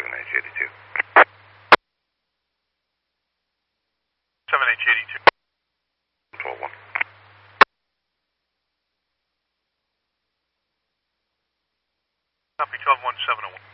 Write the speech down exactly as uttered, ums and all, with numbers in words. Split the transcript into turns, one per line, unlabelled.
H eighty-two.
seven H eighty-two.
twelve one.
Copy twelve one seven oh one.